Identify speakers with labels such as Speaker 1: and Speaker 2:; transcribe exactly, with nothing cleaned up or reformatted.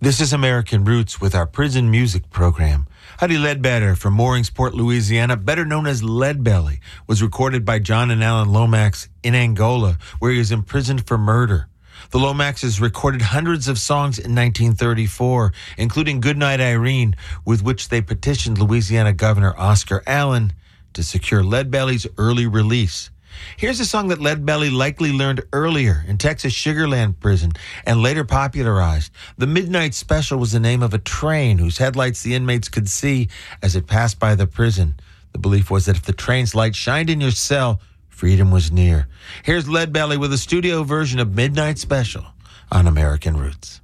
Speaker 1: This is American Roots with our prison music program. Huddie Ledbetter from Mooringsport, Louisiana, better known as Leadbelly, was recorded by John and Alan Lomax in Angola, where he was imprisoned for murder. The Lomaxes recorded hundreds of songs in nineteen thirty-four, including Goodnight Irene, with which they petitioned Louisiana Governor Oscar Allen to secure Leadbelly's early release. Here's a song that Leadbelly likely learned earlier in Texas Sugarland Prison and later popularized. The Midnight Special was the name of a train whose headlights the inmates could see as it passed by the prison. The belief was that if the train's light shined in your cell, freedom was near. Here's Leadbelly with a studio version of Midnight Special on American Roots.